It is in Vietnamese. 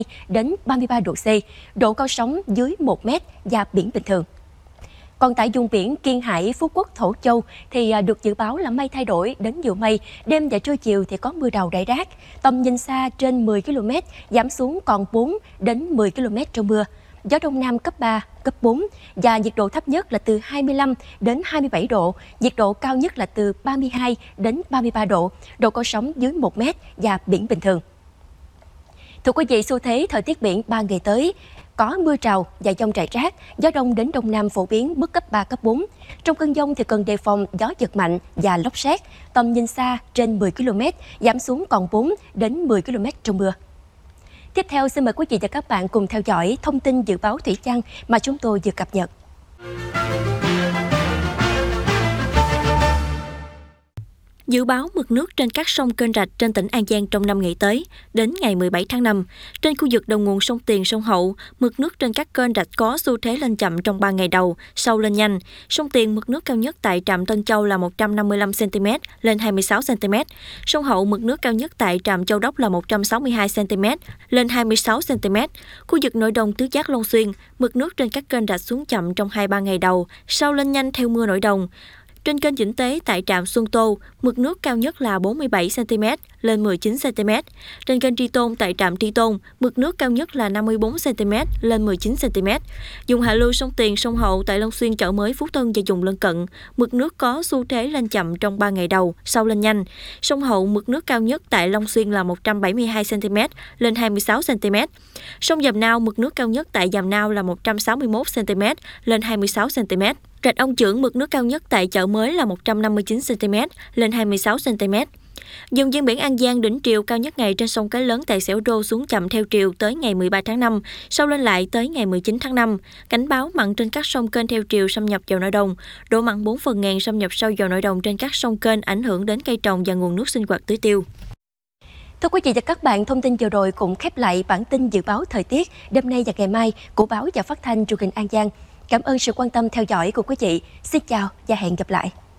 đến 33 độ C, độ cao sóng dưới 1 mét và biển bình thường. Còn tại vùng biển Kiên Hải, Phú Quốc, Thổ Châu thì được dự báo là mây thay đổi đến nhiều mây, đêm và trưa chiều thì có mưa rào rải rác, tầm nhìn xa trên 10 km, giảm xuống còn 4 đến 10 km trong mưa. Gió Đông Nam cấp 3, cấp 4 và nhiệt độ thấp nhất là từ 25 đến 27 độ, nhiệt độ cao nhất là từ 32 đến 33 độ, độ cao sóng dưới 1 mét và biển bình thường. Thưa quý vị, xu thế thời tiết biển 3 ngày tới có mưa rào và dông rải rác, gió đông đến đông nam phổ biến mức cấp 3, cấp 4. Trong cơn dông thì cần đề phòng gió giật mạnh và lốc sét, tầm nhìn xa trên 10 km, giảm xuống còn 4 đến 10 km trong mưa. Tiếp theo, xin mời quý vị và các bạn cùng theo dõi thông tin dự báo thủy văn mà chúng tôi vừa cập nhật. Dự báo mực nước trên các sông kênh rạch trên tỉnh An Giang trong 5 ngày tới, đến ngày 17 tháng 5. Trên khu vực đầu nguồn sông Tiền, sông Hậu, mực nước trên các kênh rạch có xu thế lên chậm trong 3 ngày đầu, sau lên nhanh. Sông Tiền, mực nước cao nhất tại trạm Tân Châu là 155 cm, lên 26 cm. Sông Hậu, mực nước cao nhất tại trạm Châu Đốc là 162 cm, lên 26 cm. Khu vực nội đồng Tứ Giác, Long Xuyên, mực nước trên các kênh rạch xuống chậm trong 2-3 ngày đầu, sau lên nhanh theo mưa nội đồng. Trên kênh Vĩnh Tế tại trạm Xuân Tô, mực nước cao nhất là 47 cm, lên 19 cm. Trên kênh Tri Tôn tại trạm Tri Tôn, mực nước cao nhất là 54 cm, lên 19 cm. Vùng hạ lưu sông Tiền, sông Hậu tại Long Xuyên, Chợ Mới, Phú Tân và vùng lân cận, mực nước có xu thế lên chậm trong 3 ngày đầu, sau lên nhanh. Sông Hậu, mực nước cao nhất tại Long Xuyên là 172 cm, lên 26 cm. Sông Giàm Nao, mực nước cao nhất tại Giàm Nao là 161 cm, lên 26 cm. Rạch Ông Chưởng, mực nước cao nhất tại Chợ Mới là 159 cm, lên 26 cm. Vùng ven biển An Giang, đỉnh triều cao nhất ngày trên sông Cái Lớn tại Xẻo Đô xuống chậm theo triều tới ngày 13 tháng 5, sau lên lại tới ngày 19 tháng 5. Cảnh báo mặn trên các sông kênh theo triều xâm nhập vào nội đồng. Độ mặn 4/1000 xâm nhập sâu vào nội đồng trên các sông kênh ảnh hưởng đến cây trồng và nguồn nước sinh hoạt tưới tiêu. Thưa quý vị và các bạn, thông tin vừa rồi cũng khép lại bản tin dự báo thời tiết đêm nay và ngày mai của báo và phát thanh truyền hình An Giang. Cảm ơn sự quan tâm theo dõi của quý vị. Xin chào và hẹn gặp lại.